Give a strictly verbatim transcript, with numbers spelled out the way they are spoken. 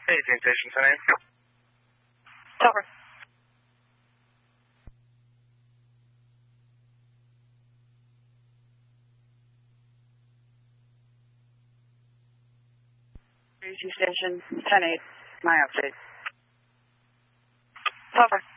Hey, train station ten eight. Over. Tracy Station ten eight. My update. Over.